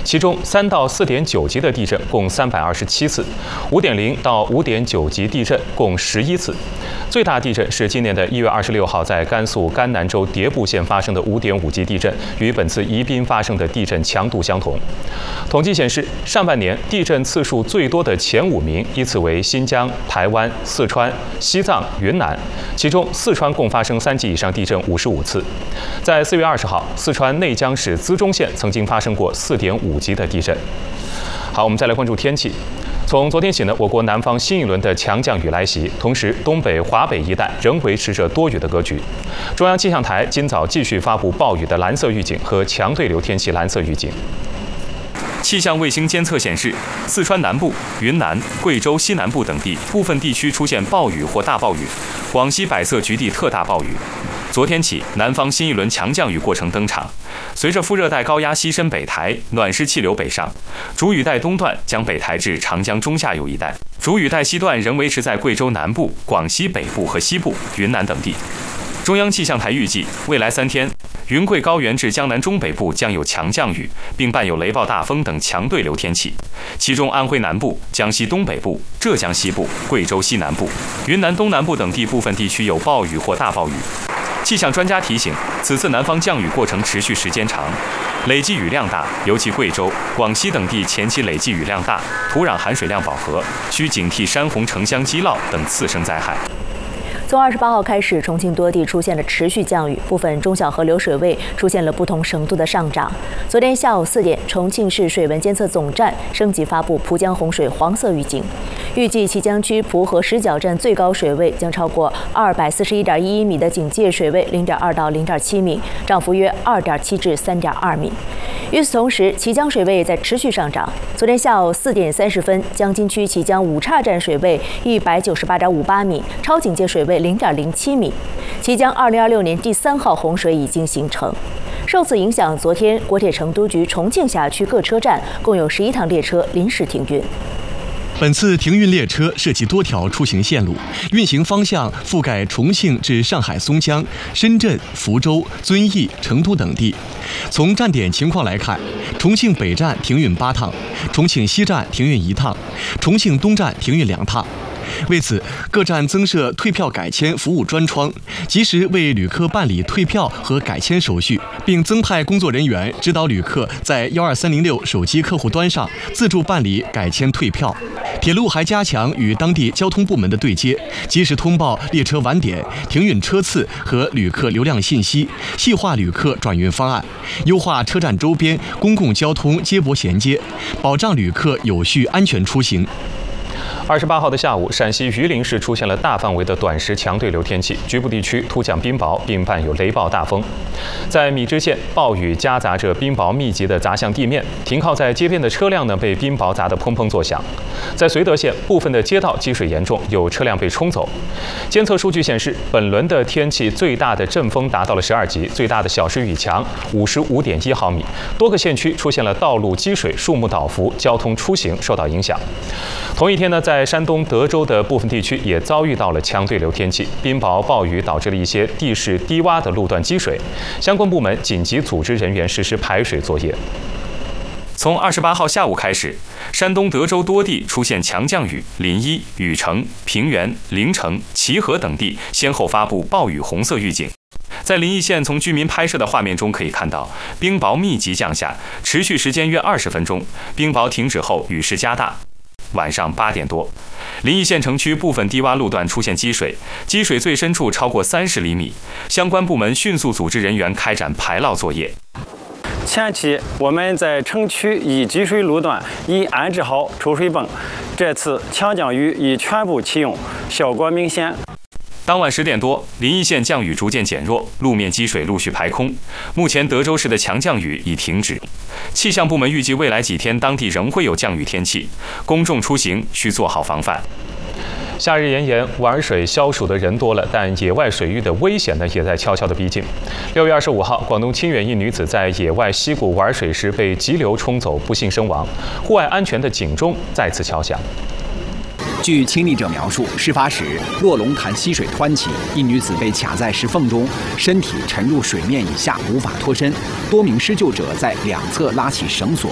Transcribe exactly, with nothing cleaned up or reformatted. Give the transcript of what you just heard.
其中三到四点九级的地震共三百二十七次，五点零到五点九级地震共十一次。最大地震是今年的一月二十六号在甘肃甘南州迭部县发生的五点五级地震，与本次宜宾发生的地震强度相同。统计显示，上半年地震次数最多的前五名依次为新疆、台湾、四川、西藏、云南，其中四川共发生三级以上地震五十五次。在四月二十号，四川内江市资中县曾经发生过四点五级的地震。好，我们再来关注天气。从昨天起呢，我国南方新一轮的强降雨来袭，同时东北、华北一带仍维持着多雨的格局。中央气象台今早继续发布暴雨的蓝色预警和强对流天气蓝色预警。气象卫星监测显示，四川南部、云南、贵州西南部等地部分地区出现暴雨或大暴雨，广西百色局地特大暴雨。昨天起，南方新一轮强降雨过程登场。随着副热带高压西伸北抬，暖湿气流北上，主雨带东段将北抬至长江中下游一带，主雨带西段仍维持在贵州南部、广西北部和西部、云南等地。中央气象台预计，未来三天，云贵高原至江南中北部将有强降雨，并伴有雷暴大风等强对流天气。其中，安徽南部、江西东北部、浙江西部、贵州西南部、云南东南部等地部分地区有暴雨或大暴雨。气象专家提醒，此次南方降雨过程持续时间长，累计雨量大，尤其贵州、广西等地前期累计雨量大，土壤含水量饱和，需警惕山洪、城乡积涝等次生灾害。 从二十八号开始，重庆多地出现了持续降雨，部分中小河流水位出现了不同程度的上涨。昨天下午四点，重庆市水文监测总站升级发布蒲江洪水黄色预警，预计綦江区蒲河石角站最高水位将超过二百四十一点一一米的警戒水位零点二到零点七米，涨幅约二点七至三点二米。与此同时，綦江水位也在持续上涨。昨天下午四点三十分，江津区綦江五岔站水位一百九十八点五八米，超警戒水位零点零七米。綦江二零二六年第三号洪水已经形成。受此影响，昨天国铁成都局重庆辖区各车站共有十一趟列车临时停运。 本次停运列车涉及多条出行线路，运行方向覆盖重庆至上海松江、深圳、福州、遵义、成都等地。从站点情况来看，重庆北站停运八趟，重庆西站停运一趟，重庆东站停运两趟。为此，各站增设退票改签服务专窗，及时为旅客办理退票和改签手续，并增派工作人员指导旅客在幺二三零六手机客户端上自助办理改签退票。铁路还加强与当地交通部门的对接，及时通报列车晚点、停运车次和旅客流量信息，细化旅客转运方案，优化车站周边公共交通接驳衔接，保障旅客有序安全出行。 二十八号的下午，陕西榆林市出现了大范围的短时强对流天气，局部地区突降冰雹，并伴有雷暴大风。在米脂县，暴雨夹杂着冰雹密集的砸向地面，停靠在街边的车辆呢被冰雹砸得砰砰作响。在绥德县，部分的街道积水严重，有车辆被冲走。监测数据显示，本轮的天气最大的阵风达到了十二级，最大的小时雨强五十五点一毫米，多个县区出现了道路积水、树木倒伏，交通出行受到影响。同一天呢，在山东德州的部分地区也遭遇到了强对流天气，冰雹暴雨导致了一些地势低洼的路段积水，相关部门紧急组织人员实施排水作业。从二十八号下午开始，山东德州多地出现强降雨，临沂、禹城、平原、临城、齐河等地先后发布暴雨红色预警。在临沂县从居民拍摄的画面中可以看到，冰雹密集降下，持续时间约二十分钟，冰雹停止后雨势加大。晚上八点多，临沂县城区部分低洼路段出现积水，积水最深处超过三十厘米，相关部门迅速组织人员开展排涝作业。 前期我们在城区已积水路段已安置好抽水泵，这次强降雨已全部启用，效果明显。 当晚十点多，临沂县降雨逐渐减弱，路面积水陆续排空。目前德州市的强降雨已停止。气象部门预计未来几天当地仍会有降雨天气，公众出行需做好防范。夏日炎炎，玩水消暑的人多了，但野外水域的危险呢也在悄悄的逼近。六月二十五号，广东清远一女子在野外溪谷玩水时被急流冲走，不幸身亡。户外安全的警钟再次敲响。 据亲历者描述，事发时洛龙潭溪水湍急，一女子被卡在石缝中，身体沉入水面以下，无法脱身。多名施救者在两侧拉起绳索